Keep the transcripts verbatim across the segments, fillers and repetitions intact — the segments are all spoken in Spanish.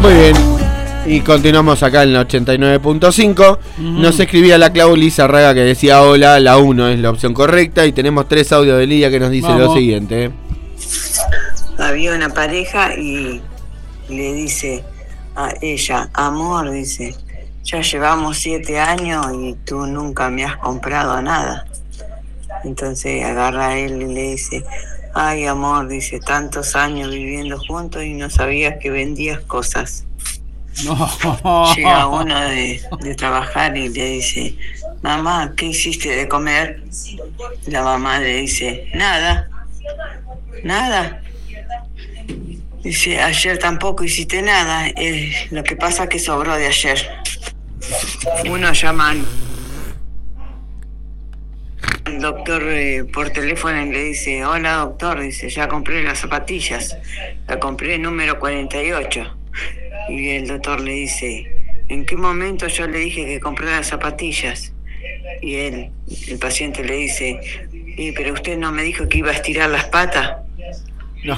Muy bien. Y continuamos acá en la ochenta y nueve punto cinco. Uh-huh. Nos escribía la Clau Lizarraga que decía hola, la uno es la opción correcta. Y tenemos tres audios de Lidia que nos dice Vamos. Lo siguiente. Había una pareja y le dice a ella, amor, dice, ya llevamos siete años y tú nunca me has comprado nada. Entonces agarra a él y le dice, ay amor, dice, tantos años viviendo juntos y no sabías que vendías cosas. No. Llega uno de, de trabajar y le dice, mamá, ¿qué hiciste de comer? La mamá le dice, nada, nada. Dice, ayer tampoco hiciste nada, eh, lo que pasa es que sobró de ayer. Uno llama al doctor eh, por teléfono y le dice, hola doctor, dice, ya compré las zapatillas, la compré número cuarenta y ocho. Y el doctor le dice, ¿en qué momento yo le dije que compré las zapatillas? Y él, el paciente le dice, ¿y pero usted no me dijo que iba a estirar las patas? No.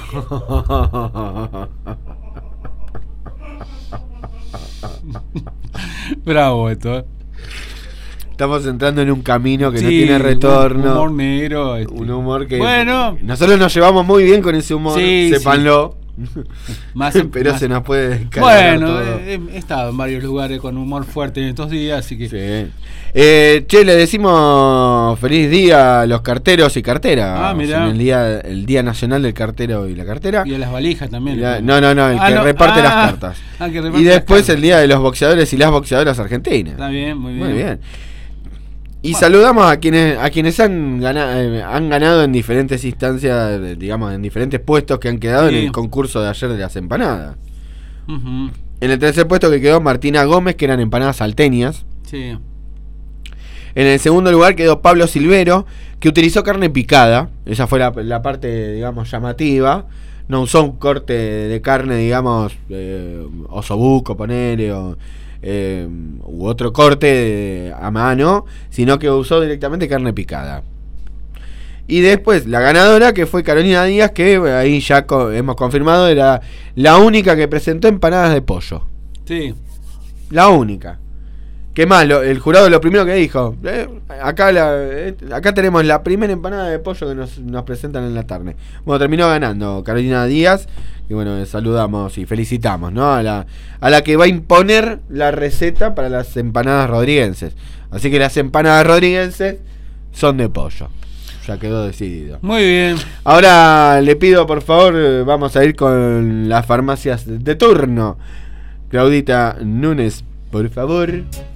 Bravo esto, ¿eh? Estamos entrando en un camino que sí, no tiene retorno. Un humor negro. Este. Un humor que... Bueno. Nosotros nos llevamos muy bien con ese humor, sí, sépanlo. Sí. Más, pero más, se nos puede descargar. Bueno, todo. He, he estado en varios lugares con humor fuerte en estos días, así que... Sí. Eh, che, le decimos feliz día a los carteros y carteras. Ah, mirá. En el día, el día nacional del cartero y la cartera. Y a las valijas también. La, no, no, no, el ah, que no. reparte ah, las cartas. Ah, que reparte y después las el día de los boxeadores y las boxeadoras argentinas. Está bien, muy bien. Muy bien. Y bueno, saludamos a quienes a quienes han ganado, eh, han ganado en diferentes instancias, digamos, en diferentes puestos que han quedado sí. en el concurso de ayer de las empanadas. Uh-huh. En el tercer puesto que quedó Martina Gómez, que eran empanadas salteñas. Sí. En el segundo lugar quedó Pablo Silvero, que utilizó carne picada. Esa fue la, la parte, digamos, llamativa. No usó un corte de carne, digamos, eh, osobuco, ponele, o... Eh, u otro corte a mano, sino que usó directamente carne picada. Y después la ganadora, que fue Carolina Díaz, que ahí ya co- hemos confirmado era la única que presentó empanadas de pollo. Sí. La única. Qué malo, el jurado lo primero que dijo, eh, acá la, eh, acá tenemos la primera empanada de pollo que nos, nos presentan en la tarde. Bueno, terminó ganando Carolina Díaz. Y bueno, saludamos y felicitamos, ¿no? A la, a la que va a imponer la receta para las empanadas rodriguenses. Así que las empanadas rodriguenses son de pollo. Ya quedó decidido. Muy bien. Ahora le pido, por favor, vamos a ir con las farmacias de turno. Claudita Núñez, por favor.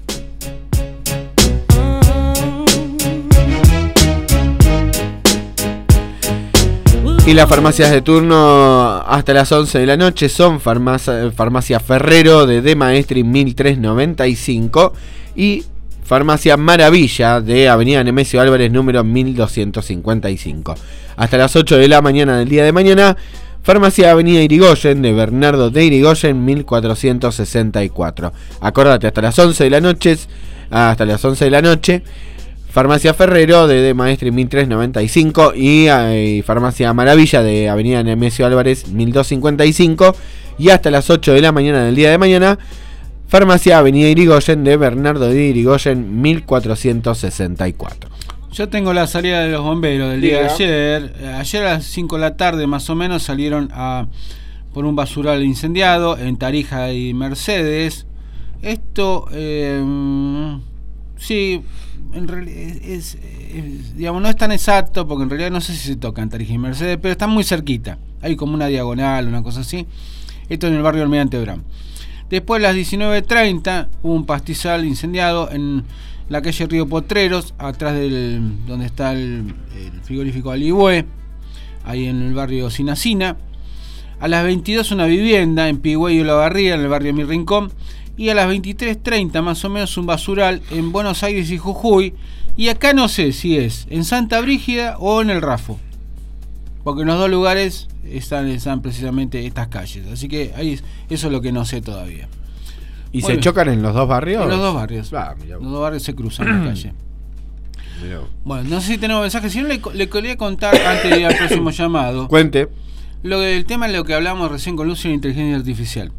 Y las farmacias de turno hasta las once de la noche son farmacia, farmacia Ferrero de De Maestri mil trescientos noventa y cinco y Farmacia Maravilla de Avenida Nemesio Álvarez número mil doscientos cincuenta y cinco. Hasta las ocho de la mañana del día de mañana, Farmacia Avenida Irigoyen de Bernardo de Irigoyen mil cuatrocientos sesenta y cuatro. Acordate, hasta las once de la noche, hasta las once de la noche. Farmacia Ferrero de De Maestri mil trescientos noventa y cinco y, y Farmacia Maravilla de Avenida Nemesio Álvarez mil doscientos cincuenta y cinco. Y hasta las ocho de la mañana del día de mañana, Farmacia Avenida Irigoyen de Bernardo de Irigoyen mil cuatrocientos sesenta y cuatro. Yo tengo la salida de los bomberos del día de ayer. Ayer a las cinco de la tarde más o menos salieron a por un basural incendiado en Tarija y Mercedes. Esto, eh, sí... En realidad es, es, es, digamos, no es tan exacto porque en realidad no sé si se tocan Tarija y Mercedes, pero están muy cerquita. Hay como una diagonal, una cosa así. Esto en el barrio Almirante Brown. Después a las diecinueve treinta hubo un pastizal incendiado en la calle Río Potreros, atrás del donde está el, el frigorífico Aligüe, ahí en el barrio Sinacina. A las veintidós una vivienda en Pigüey y Olavarría, en el barrio Mi Rincón. Y a las veintitrés treinta más o menos un basural en Buenos Aires y Jujuy. Y acá no sé si es en Santa Brígida o en el Rafo, porque en los dos lugares están, están precisamente estas calles. Así que ahí es, eso es lo que no sé todavía. ¿Y Muy se bien. chocan en los dos barrios? En los dos barrios. Ah, los dos barrios se cruzan la calle. Mirá. Bueno, no sé si tenemos mensajes. Si no, le, le quería contar antes de ir al próximo llamado. Cuente. Lo del tema es lo que hablamos recién con Lucio de inteligencia artificial.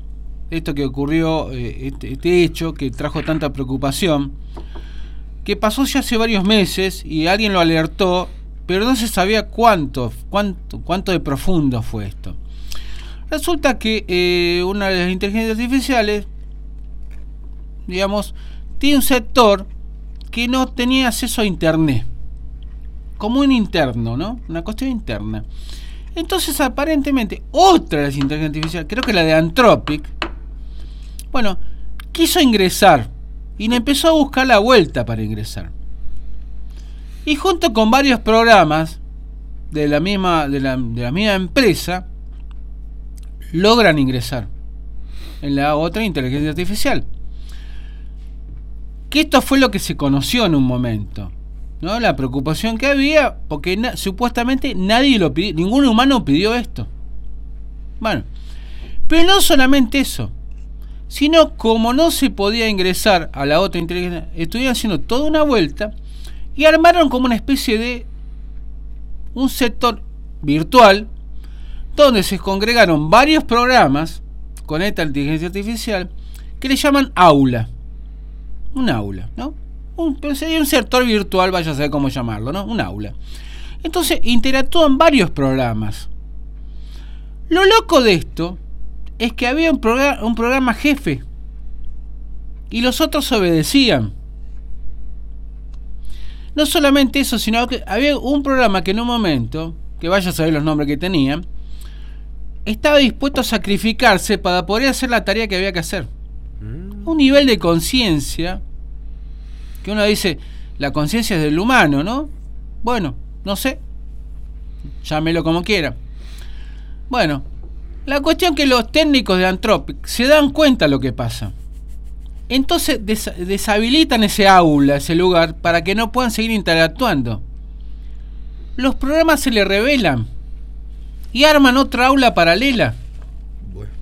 esto que ocurrió, eh, este, este hecho que trajo tanta preocupación, que pasó ya hace varios meses y alguien lo alertó, pero no se sabía cuánto, cuánto, cuánto de profundo fue esto. Resulta que eh, una de las inteligencias artificiales, digamos, tiene un sector que no tenía acceso a internet, como un interno, ¿no? Una cuestión interna. Entonces, aparentemente, otra de las inteligencias artificiales, creo que la de Anthropic, bueno, quiso ingresar y le empezó a buscar la vuelta para ingresar. Y junto con varios programas de la misma, de la, de la misma empresa, logran ingresar en la otra inteligencia artificial. Que esto fue lo que se conoció en un momento, ¿no? La preocupación que había, porque na- supuestamente nadie lo pidió, ningún humano pidió esto. Bueno, pero no solamente eso, sino como no se podía ingresar a la otra inteligencia, estuvieron haciendo toda una vuelta y armaron como una especie de un sector virtual donde se congregaron varios programas con esta inteligencia artificial que le llaman aula. Un aula, ¿no? Un, sería un sector virtual, vaya a saber cómo llamarlo, ¿no? Un aula. Entonces interactúan varios programas. Lo loco de esto es que había un, programa, un programa jefe y los otros obedecían. No solamente eso, sino que había un programa que en un momento, que vaya a saber los nombres que tenía, estaba dispuesto a sacrificarse para poder hacer la tarea que había que hacer. Un nivel de conciencia que uno dice, la conciencia es del humano, ¿no? Bueno, no sé, llámelo como quiera. Bueno, la cuestión que los técnicos de Anthropic se dan cuenta de lo que pasa. Entonces des- deshabilitan ese aula, ese lugar, para que no puedan seguir interactuando. Los programas se le revelan y arman otra aula paralela. Bueno,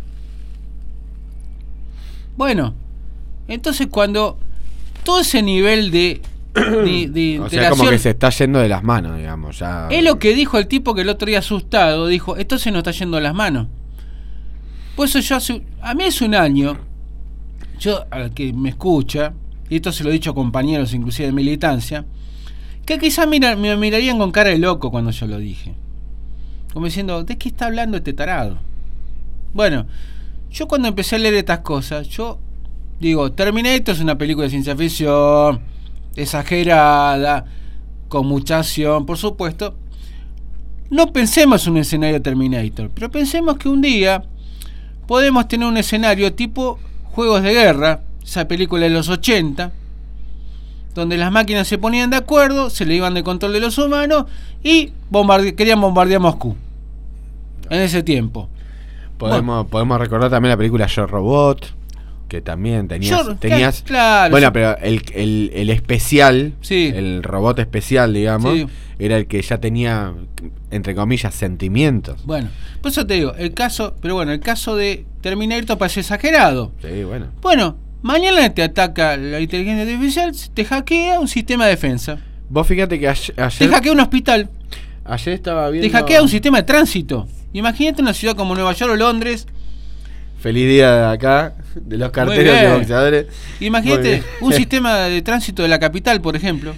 bueno entonces cuando todo ese nivel de, de, de o sea, como que se está yendo de las manos, digamos. Ya... Es lo que dijo el tipo que el otro día asustado, dijo, esto se nos está yendo de las manos. Por eso yo hace, a mí hace un año, yo, al que me escucha, y esto se lo he dicho a compañeros inclusive de militancia, que quizás mira, me mirarían con cara de loco cuando yo lo dije. Como diciendo, ¿de qué está hablando este tarado? Bueno, yo cuando empecé a leer estas cosas, yo digo, Terminator es una película de ciencia ficción, exagerada, con mucha acción, por supuesto. No pensemos en un escenario Terminator, pero pensemos que un día podemos tener un escenario tipo Juegos de Guerra, esa película de los ochenta, donde las máquinas se ponían de acuerdo, se le iban de control de los humanos y bombarde- querían bombardear Moscú. En ese tiempo. Podemos, bueno. podemos recordar también la película Yo Robot, que también tenías... Yo, tenías claro, bueno, sí. pero el, el, el especial, Sí. el robot especial, digamos, Sí. era el que ya tenía, entre comillas, sentimientos. Bueno, por eso te digo, el caso, pero bueno, el caso de Terminator parece exagerado. Sí, bueno. Bueno, mañana te ataca la inteligencia artificial, te hackea un sistema de defensa. Vos fíjate que ayer... Te hackea un hospital, Ayer estaba viendo... te hackea un sistema de tránsito. Imagínate una ciudad como Nueva York o Londres. Feliz día de acá, de los carteros y los boxeadores. Imagínate un sistema de tránsito de la capital, por ejemplo,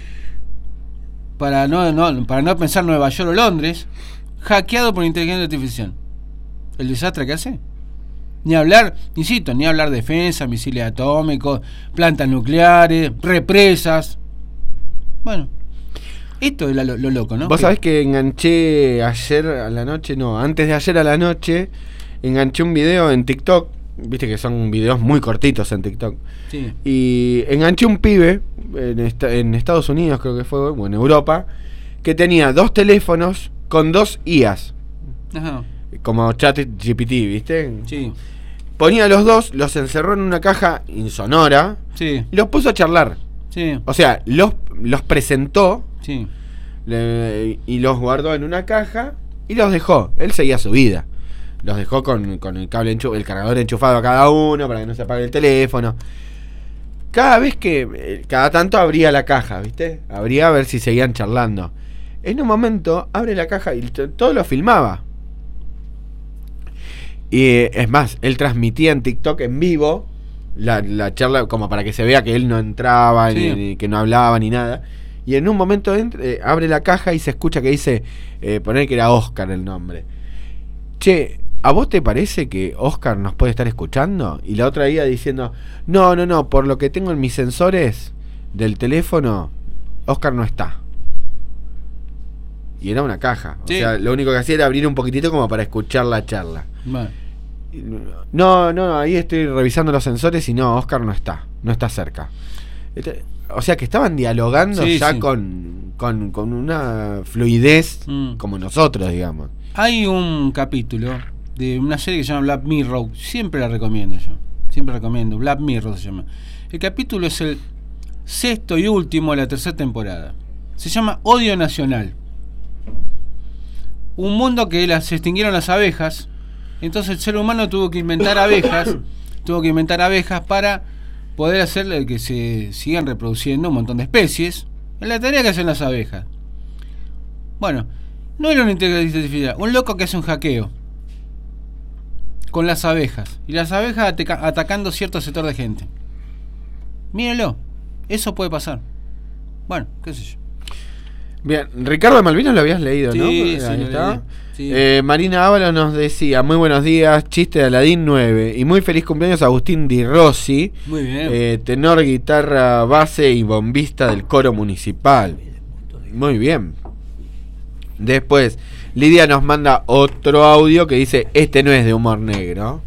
para no, no, para no pensar Nueva York o Londres, hackeado por inteligencia artificial. El desastre que hace. Ni hablar, insisto, ni hablar de defensa, misiles atómicos, plantas nucleares, represas. Bueno, esto es lo, lo loco, ¿no? Vos que, sabés que enganché ayer a la noche, no, antes de ayer a la noche, enganché un video en TikTok. Viste que son videos muy cortitos en TikTok. Sí. Y enganché un pibe en, esta, en Estados Unidos, creo que fue, o en Europa, que tenía dos teléfonos con dos I As. Ajá. Como ChatGPT, ¿viste? Sí. Ponía los dos, los encerró en una caja insonora Sí. y los puso a charlar. Sí. O sea, los, los presentó Sí. le, y los guardó en una caja y los dejó. Él seguía su vida. Los dejó con, con el cable enchu- el cargador enchufado a cada uno para que no se apague el teléfono. Cada vez que, eh, cada tanto abría la caja, ¿viste? Abría a ver si seguían charlando. En un momento abre la caja y t- todo lo filmaba. Y eh, es más, él transmitía en TikTok en vivo la, la charla como para que se vea que él no entraba, sí. ni, ni que no hablaba ni nada. Y en un momento entra, eh, abre la caja y se escucha que dice, eh, poner que era Oscar el nombre. Che, ¿a vos te parece que Oscar nos puede estar escuchando? Y la otra iba diciendo, no, no, no, por lo que tengo en mis sensores del teléfono, Oscar no está. Y era una caja. Sí. O sea, lo único que hacía era abrir un poquitito como para escuchar la charla. Bueno. No, no, ahí estoy revisando los sensores y no, Oscar no está, no está cerca. O sea que estaban dialogando sí, ya sí. Con, con, con una fluidez mm. como nosotros, digamos. Hay un capítulo de una serie que se llama Black Mirror, siempre la recomiendo yo, siempre recomiendo, Black Mirror se llama. El capítulo es el sexto y último de la tercera temporada. Se llama Odio Nacional. Un mundo que las, se extinguieron las abejas, entonces el ser humano tuvo que inventar abejas, tuvo que inventar abejas para poder hacer que se sigan reproduciendo un montón de especies. Es la tarea que hacen las abejas. Bueno, no era una inteligencia artificial, un loco que hace un hackeo con las abejas, y las abejas ataca- atacando cierto sector de gente. Mírenlo, eso puede pasar. Bueno, qué sé yo. Bien, Ricardo de Malvinas lo habías leído, sí, ¿no? Sí, ahí está. Sí. Eh, Marina Ábalos nos decía, muy buenos días, chiste de Aladín nueve. Y muy feliz cumpleaños a Agustín Di Rossi. Muy bien. Eh, tenor, guitarra, base y bombista del coro municipal. Muy bien. Después, Lidia nos manda otro audio que dice, este no es de humor negro.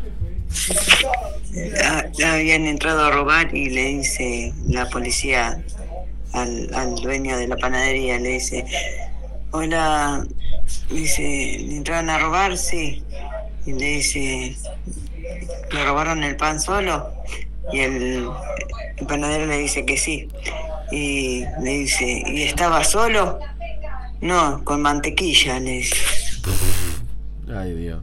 Habían entrado a robar y le dice la policía al, al dueño de la panadería, le dice, hola, dice, ¿le entraron a robar? Sí. Y le dice, ¿le robaron el pan solo? Y el, el panadero le dice que sí. Y le dice, ¿y estaba solo? No, con mantequilla, le dice. Ay, Dios.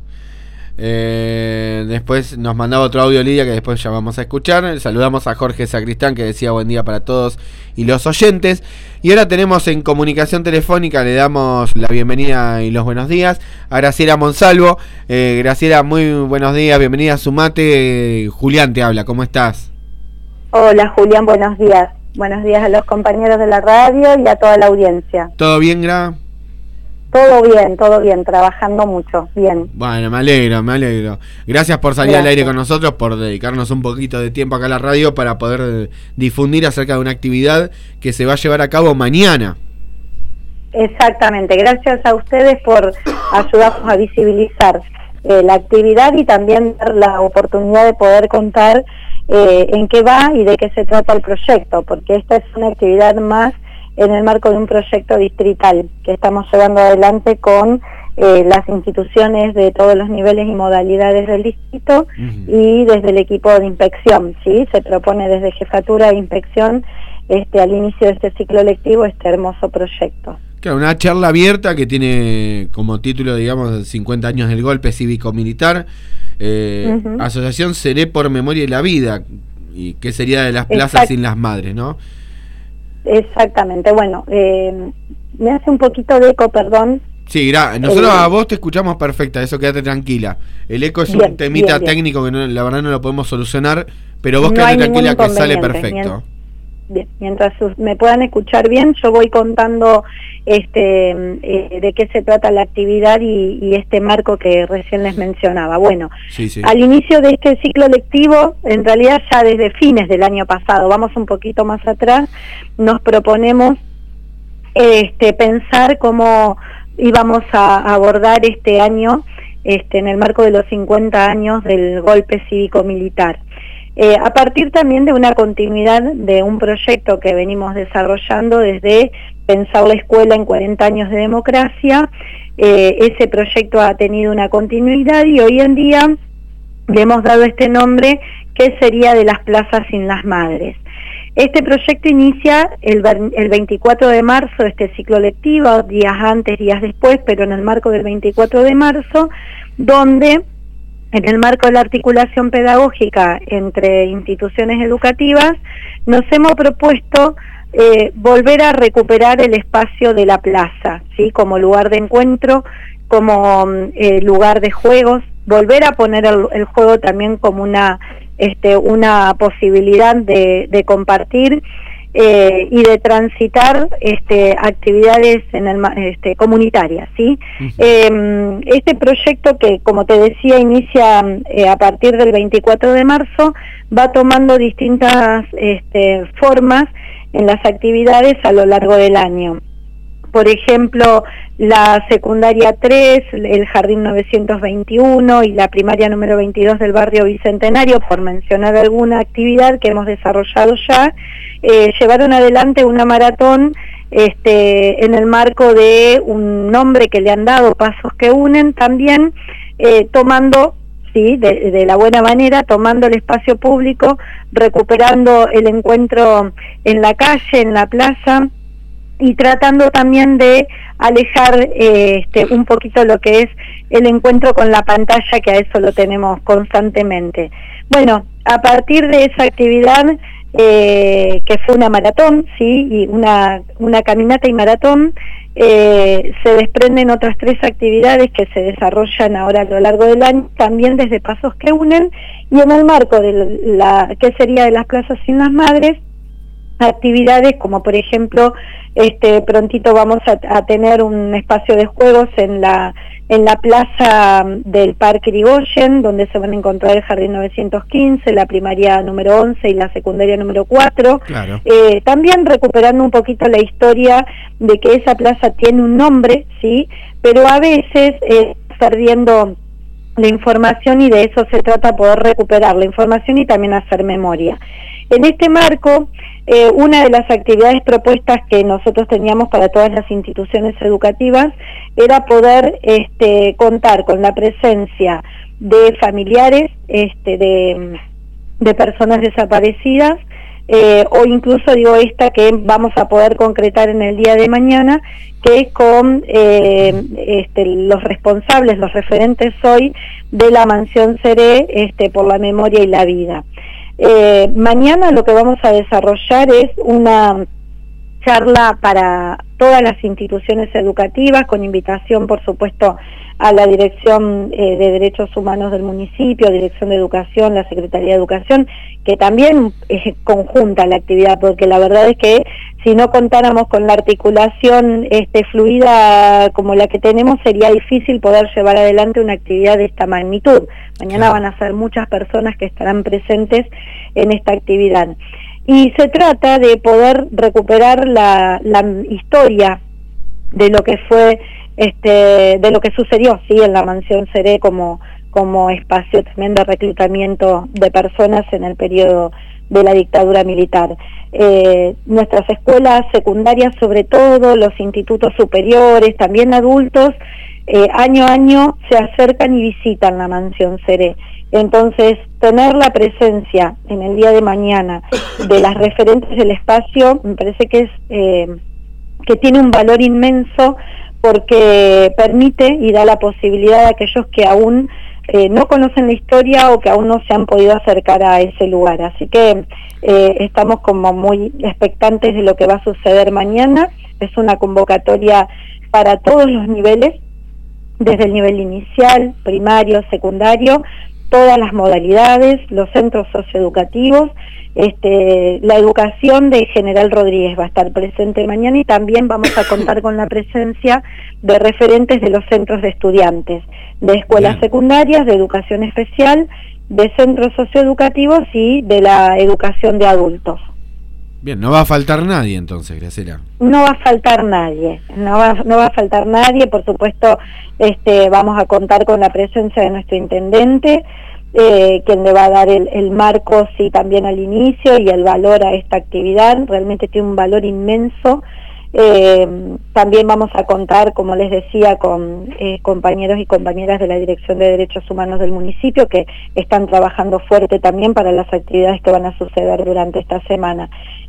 Eh, después nos mandaba otro audio Lidia que después ya vamos a escuchar. Saludamos a Jorge Sacristán que decía buen día para todos y los oyentes. Y ahora tenemos en comunicación telefónica, le damos la bienvenida y los buenos días a Graciela Monsalvo. eh, Graciela, muy buenos días, bienvenida a Sumate. Julián te habla, ¿cómo estás? Hola Julián, buenos días. Buenos días a los compañeros de la radio y a toda la audiencia. ¿Todo bien, Gra? Todo bien, todo bien, trabajando mucho, bien. Bueno, me alegro, me alegro. Gracias por salir Gracias. al aire con nosotros, por dedicarnos un poquito de tiempo acá a la radio para poder difundir acerca de una actividad que se va a llevar a cabo mañana. Exactamente, gracias a ustedes por ayudarnos a visibilizar eh, la actividad y también dar la oportunidad de poder contar eh, en qué va y de qué se trata el proyecto, porque esta es una actividad más en el marco de un proyecto distrital que estamos llevando adelante con eh, las instituciones de todos los niveles y modalidades del distrito uh-huh. y desde el equipo de inspección, ¿sí? Se propone desde Jefatura de Inspección este al inicio de este ciclo lectivo este hermoso proyecto. Claro, una charla abierta que tiene como título, digamos, cincuenta años del golpe cívico-militar, eh, uh-huh. Asociación Seré por Memoria y la Vida, y qué sería de las plazas Exact- sin las madres, ¿no? Exactamente, bueno, eh, me hace un poquito de eco, perdón. Sí, gra- nosotros eh, a vos te escuchamos perfecta, eso quédate tranquila. El eco es bien, un temita bien, técnico bien. que no, la verdad no lo podemos solucionar, pero vos no quédate tranquila que sale perfecto. Bien, mientras me puedan escuchar bien, yo voy contando este eh, de qué se trata la actividad y, y este marco que recién les mencionaba. Bueno, sí, sí. Al inicio de este ciclo lectivo, en realidad ya desde fines del año pasado, vamos un poquito más atrás, nos proponemos este pensar cómo íbamos a abordar este año este en el marco de los cincuenta años del golpe cívico-militar. Eh, a partir también de una continuidad de un proyecto que venimos desarrollando desde Pensar la Escuela en cuarenta años de democracia, eh, ese proyecto ha tenido una continuidad y hoy en día le hemos dado este nombre que sería de las plazas sin las madres. Este proyecto inicia el, el veinticuatro de marzo, este ciclo lectivo, días antes, días después, pero en el marco del veinticuatro de marzo, donde en el marco de la articulación pedagógica entre instituciones educativas, nos hemos propuesto eh, volver a recuperar el espacio de la plaza, ¿sí? Como lugar de encuentro, como eh, lugar de juegos, volver a poner el, el juego también como una este una posibilidad de, de compartir eh, y de transitar este actividades en el este comunitarias, ¿sí? Uh-huh. eh, este proyecto, que como te decía inicia eh, a partir del veinticuatro de marzo, va tomando distintas este, formas en las actividades a lo largo del año. Por ejemplo, la secundaria tres, el jardín novecientos veintiuno y la primaria número veintidós del barrio Bicentenario, por mencionar alguna actividad que hemos desarrollado ya, eh, llevaron adelante una maratón este, en el marco de un nombre que le han dado, Pasos que Unen, también eh, tomando, sí, de, de la buena manera, tomando el espacio público, recuperando el encuentro en la calle, en la plaza, y tratando también de alejar eh, este, un poquito lo que es el encuentro con la pantalla, que a eso lo tenemos constantemente. Bueno, a partir de esa actividad, eh, que fue una maratón, sí, y una, una caminata y maratón, eh, se desprenden otras tres actividades que se desarrollan ahora a lo largo del año, también desde Pasos que Unen, y en el marco de la que sería de las plazas sin las madres, actividades como por ejemplo este prontito vamos a, a tener un espacio de juegos en la en la plaza del Parque Irigoyen, donde se van a encontrar el jardín novecientos quince, la primaria número once y la secundaria número cuatro. Claro. Eh, también recuperando un poquito la historia de que esa plaza tiene un nombre, sí, pero a veces eh, perdiendo la información, y de eso se trata, poder recuperar la información y también hacer memoria. En este marco, eh, una de las actividades propuestas que nosotros teníamos para todas las instituciones educativas era poder este, contar con la presencia de familiares este, de, de personas desaparecidas, eh, o incluso, digo, esta que vamos a poder concretar en el día de mañana, que es con eh, este, los responsables, los referentes hoy de la Mansión Seré este, por la memoria y la vida. Eh, mañana lo que vamos a desarrollar es una charla para todas las instituciones educativas, con invitación, por supuesto, a la Dirección eh, de Derechos Humanos del municipio, Dirección de Educación, la Secretaría de Educación, que también es conjunta la actividad, porque la verdad es que si no contáramos con la articulación este, fluida como la que tenemos, sería difícil poder llevar adelante una actividad de esta magnitud. Mañana van a ser muchas personas que estarán presentes en esta actividad. Y se trata de poder recuperar la, la historia de lo que fue, este, de lo que sucedió, sí, en la Mansión Seré como, como espacio también de reclutamiento de personas en el periodo de la dictadura militar. Eh, nuestras escuelas secundarias, sobre todo, los institutos superiores, también adultos, eh, año a año se acercan y visitan la Mansión Seré. Entonces, tener la presencia en el día de mañana de las referentes del espacio, me parece que es eh, que tiene un valor inmenso, porque permite y da la posibilidad a aquellos que aún eh, no conocen la historia o que aún no se han podido acercar a ese lugar. Así que eh, estamos como muy expectantes de lo que va a suceder mañana. Es una convocatoria para todos los niveles, desde el nivel inicial, primario, secundario, todas las modalidades, los centros socioeducativos. Este, la educación de General Rodríguez va a estar presente mañana, y también vamos a contar con la presencia de referentes de los centros de estudiantes, de escuelas Bien. secundarias, de educación especial, de centros socioeducativos y de la educación de adultos. Bien, no va a faltar nadie entonces, Graciela. No va a faltar nadie, no va, no va a faltar nadie, por supuesto. Este, vamos a contar con la presencia de nuestro intendente, eh, quien le va a dar el, el marco, sí, también al inicio, y el valor a esta actividad. Realmente tiene un valor inmenso. Eh, también vamos a contar, como les decía, con eh, compañeros y compañeras de la Dirección de Derechos Humanos del municipio, que están trabajando fuerte también para las actividades que van a suceder durante esta semana.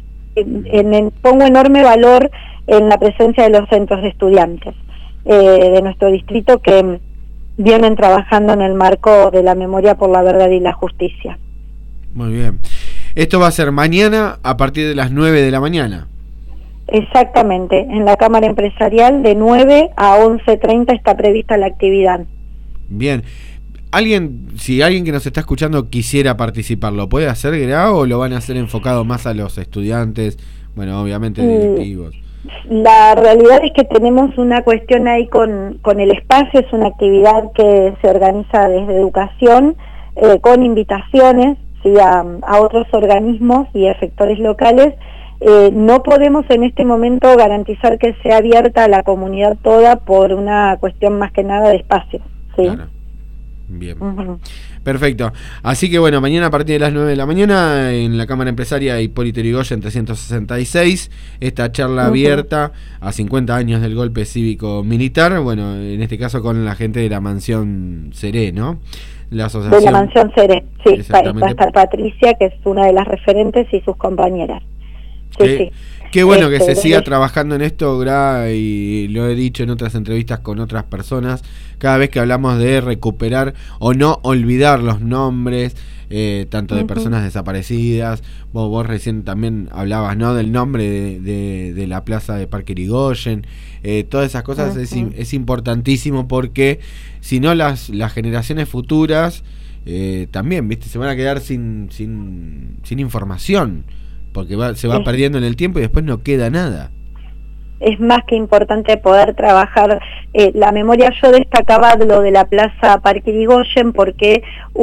En, en, pongo enorme valor en la presencia de los centros de estudiantes eh, de nuestro distrito, que vienen trabajando en el marco de la memoria por la verdad y la justicia. Muy bien. Esto va a ser mañana a partir de las nueve de la mañana. Exactamente, en la Cámara Empresarial de nueve a once treinta está prevista la actividad. Bien. alguien, si alguien que nos está escuchando quisiera participar, ¿lo puede hacer, Gra, o lo van a hacer enfocado más a los estudiantes, bueno, obviamente directivos? La realidad es que tenemos una cuestión ahí con, con el espacio. Es una actividad que se organiza desde educación, eh, con invitaciones, ¿sí?, a, a otros organismos y a sectores locales. Eh, no podemos en este momento garantizar que sea abierta a la comunidad toda por una cuestión más que nada de espacio, ¿sí? Claro. Bien. Uh-huh. Perfecto. Así que bueno, mañana a partir de las nueve de la mañana en la Cámara Empresaria Hipólito Yrigoyen trescientos sesenta y seis, esta charla uh-huh. abierta a cincuenta años del golpe cívico-militar, bueno, en este caso con la gente de la Mansión Seré, ¿no? La asociación. De la Mansión Seré, sí, va a estar Patricia, que es una de las referentes, y sus compañeras. Sí, qué, sí. Qué bueno este, que se siga de... trabajando en esto, Gra, y lo he dicho en otras entrevistas con otras personas, cada vez que hablamos de recuperar o no olvidar los nombres, eh, tanto de uh-huh. personas desaparecidas, vos, vos recién también hablabas, ¿no?, del nombre de, de, de la plaza de Parque Yrigoyen, eh, todas esas cosas. uh-huh. es, es importantísimo, porque si no las, las generaciones futuras eh, también, viste, se van a quedar sin, sin, sin información, porque va, se va es, perdiendo en el tiempo y después no queda nada. Es más que importante poder trabajar eh, la memoria. Yo destacaba lo de la Plaza Parque Yrigoyen porque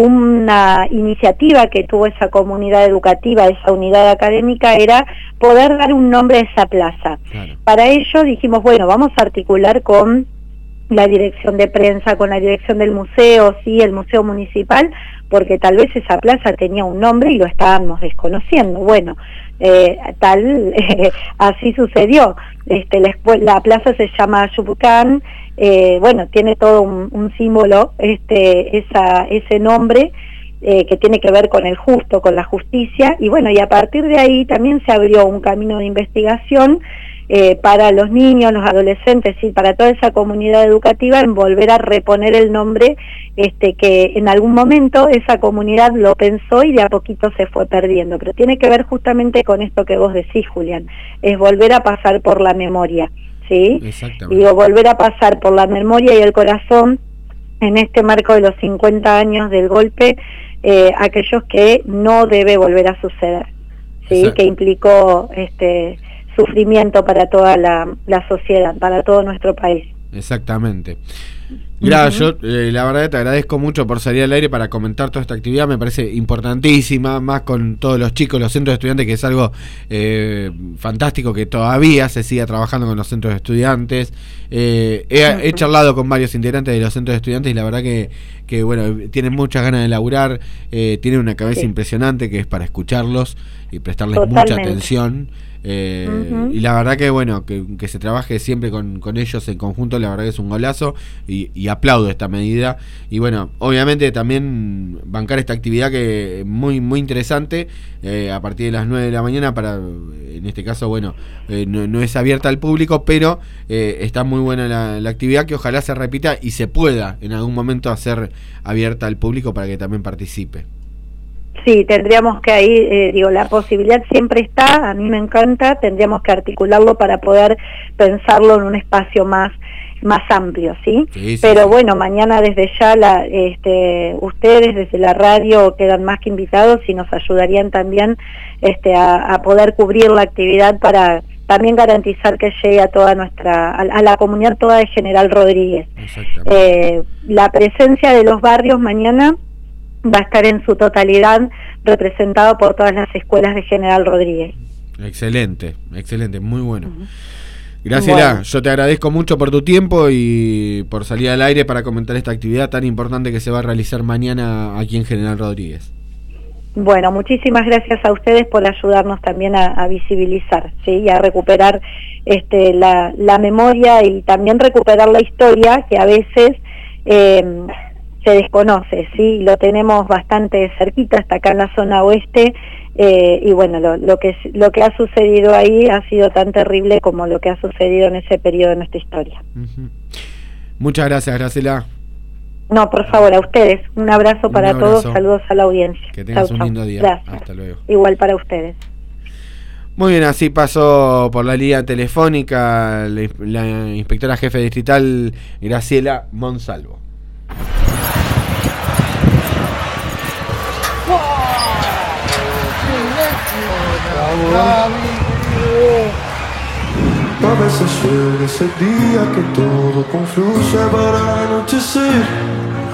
una iniciativa que tuvo esa comunidad educativa, esa unidad académica, era poder dar un nombre a esa plaza. Claro. Para ello dijimos, bueno, vamos a articular con la dirección de prensa, con la dirección del museo, sí, el museo municipal, porque tal vez esa plaza tenía un nombre y lo estábamos desconociendo. Bueno, eh, tal, eh, así sucedió. Este, la, la plaza se llama Yubucán, eh, bueno, tiene todo un, un símbolo, este, esa, ese nombre, eh, que tiene que ver con el justo, con la justicia, y bueno, y a partir de ahí también se abrió un camino de investigación Eh, para los niños, los adolescentes y para toda esa comunidad educativa, en volver a reponer el nombre este, que en algún momento esa comunidad lo pensó y de a poquito se fue perdiendo. Pero tiene que ver justamente con esto que vos decís, Julián, es volver a pasar por la memoria, ¿sí? Exactamente. Digo, volver a pasar por la memoria y el corazón en este marco de los cincuenta años del golpe, eh, aquellos que no debe volver a suceder, ¿sí? Exacto. Que implicó este sufrimiento para toda la, la sociedad, para todo nuestro país. Exactamente. Gra, uh-huh. yo eh, la verdad te agradezco mucho por salir al aire para comentar toda esta actividad, me parece importantísima, más con todos los chicos, los centros de estudiantes, que es algo eh, fantástico que todavía se siga trabajando con los centros de estudiantes. Eh, he, uh-huh. he charlado con varios integrantes de los centros de estudiantes y la verdad que, que bueno, tienen muchas ganas de laburar, eh, tienen una cabeza sí. impresionante, que es para escucharlos y prestarles Totalmente. mucha atención. Eh, uh-huh. Y la verdad que bueno, que, que se trabaje siempre con, con ellos en conjunto, la verdad que es un golazo, y, y aplaudo esta medida. Y bueno, obviamente también bancar esta actividad que es muy, muy interesante, eh, a partir de las nueve de la mañana, para, en este caso, bueno, eh, no, no es abierta al público, pero eh, está muy buena la, la actividad, que ojalá se repita y se pueda en algún momento hacer abierta al público para que también participe. Sí, tendríamos que ahí, eh, digo, la posibilidad siempre está, a mí me encanta, tendríamos que articularlo para poder pensarlo en un espacio más más amplio, ¿sí? sí, sí Pero sí. bueno, mañana desde ya la, este, ustedes desde la radio quedan más que invitados y nos ayudarían también este, a, a poder cubrir la actividad para también garantizar que llegue a toda nuestra, a, a la comunidad toda de General Rodríguez. Eh, la presencia de los barrios mañana va a estar en su totalidad representado por todas las escuelas de General Rodríguez. Excelente, excelente, muy bueno. Uh-huh. Graciela, bueno. yo te agradezco mucho por tu tiempo y por salir al aire para comentar esta actividad tan importante que se va a realizar mañana aquí en General Rodríguez. Bueno, muchísimas gracias a ustedes por ayudarnos también a, a visibilizar, ¿sí? Y a recuperar este, la, la memoria y también recuperar la historia que a veces eh, se desconoce, ¿sí? Lo tenemos bastante cerquita, hasta acá en la zona oeste, eh, y bueno, lo, lo, que, lo que ha sucedido ahí ha sido tan terrible como lo que ha sucedido en ese periodo de nuestra historia. Uh-huh. Muchas gracias, Graciela. No, por favor, a ustedes. Un abrazo Un para abrazo. todos, saludos a la audiencia. Que tengas chau, un lindo día. Gracias. Hasta luego. Igual para ustedes. Muy bien, así pasó por la línea telefónica la, la inspectora jefe distrital Graciela Monsalvo. A veces llega ese día que todo confluye para anochecer.